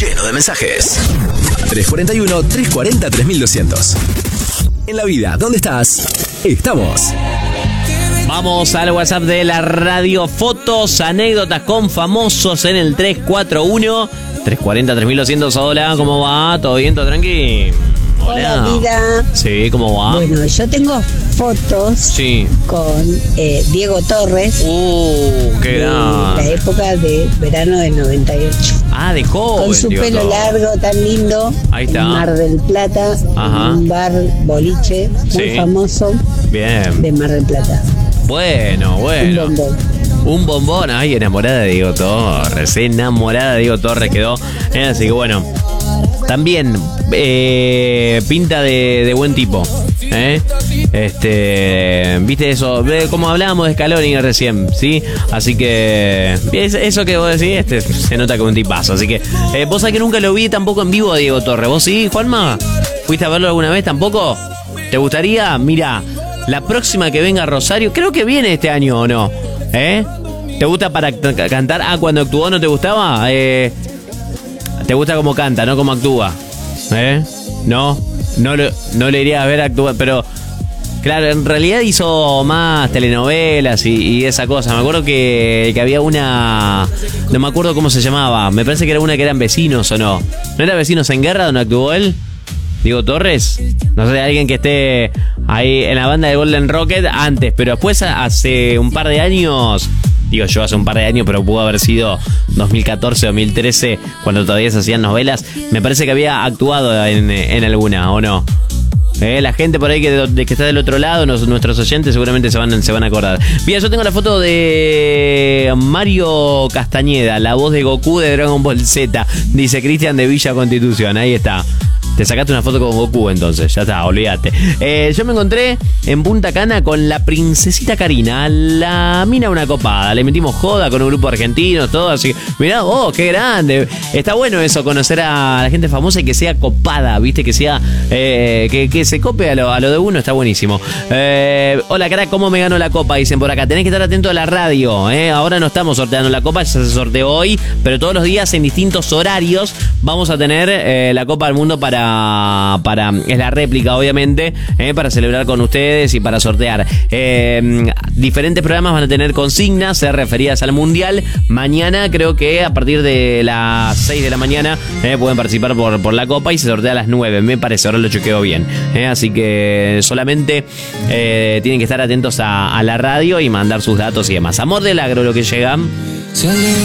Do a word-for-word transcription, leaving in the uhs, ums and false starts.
lleno de mensajes. tres cuatro uno, tres cuatro cero, tres mil doscientos. En la vida, ¿dónde estás? Estamos. Vamos al WhatsApp de la radio. Fotos, anécdotas con famosos en el tres cuatro uno, tres cuatro cero, tres mil doscientos. Hola, ¿cómo va? ¿Todo bien? ¿Todo tranqui? Hola, vida. Sí, ¿cómo va? Bueno, yo tengo fotos sí. con eh, Diego Torres. Uh, qué de gran. la época de verano del noventa y ocho. Ah, de joven. Con su Diego pelo Torres. largo, tan lindo. Ahí está. En Mar del Plata. Ajá. En un bar boliche muy Sí. famoso Bien. de Mar del Plata. Bueno, bueno. Un bombón. Un bombón. Ay, enamorada de Diego Torres. Enamorada de Diego Torres quedó. Eh, así que bueno. También eh, pinta de, de buen tipo. ¿eh? Este, viste eso, como hablábamos de Scaloni recién, ¿sí? Así que eso que vos decís, este, se nota como un tipazo. Así que eh, vos sabés que nunca lo vi tampoco en vivo a Diego Torres. ¿Vos sí, Juanma? ¿Fuiste a verlo alguna vez tampoco? ¿Te gustaría? Mira, la próxima que venga a Rosario, creo que viene este año o no. ¿Eh? ¿Te gusta para c- cantar? Ah, cuando actuó no te gustaba. Eh, ¿Te gusta cómo canta, no cómo actúa? ¿Eh? No, no lo, no le iría a ver actuar, pero claro, en realidad hizo más telenovelas y, y esa cosa. Me acuerdo que, que había una, no me acuerdo cómo se llamaba, me parece que era una que eran Vecinos o no. ¿No era Vecinos en Guerra donde actuó él? Diego Torres, no sé, alguien que esté ahí en la banda de Golden Rocket antes, pero después hace un par de años, digo yo hace un par de años, pero pudo haber sido dos mil catorce, dos mil trece, cuando todavía se hacían novelas, me parece que había actuado en, en alguna, ¿o no? Eh, la gente por ahí que, de, que está del otro lado, nos, nuestros oyentes seguramente se van, se van a acordar. Bien, yo tengo la foto de Mario Castañeda, la voz de Goku de Dragon Ball Z, dice Cristian de Villa Constitución, ahí está. Te sacaste una foto con Goku entonces, ya está, olvídate. Eh, yo me encontré en Punta Cana con la princesita Karina, la mina una copada. Le metimos joda con un grupo de argentinos, todo así. Mirá, oh, qué grande. Está bueno eso, conocer a la gente famosa y que sea copada, viste, que sea, eh, que, que se cope a lo, a lo de uno, está buenísimo. Eh, hola, cara, ¿cómo me ganó la copa? Dicen por acá. Tenés que estar atento a la radio, ¿eh? Ahora no estamos sorteando la copa, ya se sorteó hoy, pero todos los días en distintos horarios vamos a tener eh, la Copa del Mundo para para es la réplica obviamente, eh, para celebrar con ustedes y para sortear. Eh, diferentes programas van a tener consignas eh, referidas al mundial. Mañana creo que a partir de las seis de la mañana eh, pueden participar por, por la copa y se sortea a las nueve, me parece, ahora lo chequeo bien, eh, así que solamente eh, tienen que estar atentos a, a la radio y mandar sus datos y demás. Amor del Agro, lo que llegan.